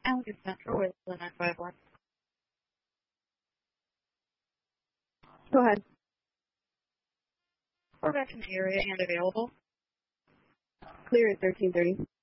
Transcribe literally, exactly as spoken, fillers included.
Lincoln Central with the nine five one. Go ahead. We're back in the area and available. Clear at thirteen thirty.